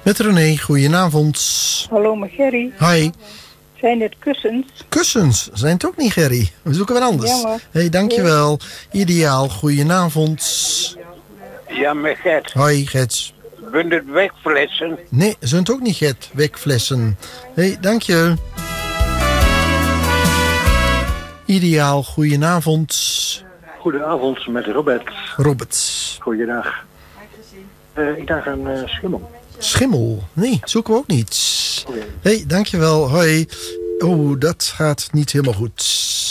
Met René, goedenavond. Hallo, met Gerry. Hi. Zijn dit kussens? Kussens, zijn het ook niet, Gerry? We zoeken wat anders. Ja, Hey, dankjewel. Ideaal, goedenavond. Ja, met Gert. Hoi, Gert. Bent het wegflessen? Nee, zijn het ook niet, Gert. Wegflessen. Hey, dank je. Ideaal, goedenavond. Goedenavond met Robert. Robert. Goeiedag. Ik dacht een schimmel. Schimmel? Nee, zoeken we ook niet. Okay. Hey, dankjewel. Hoi. Oh, dat gaat niet helemaal goed.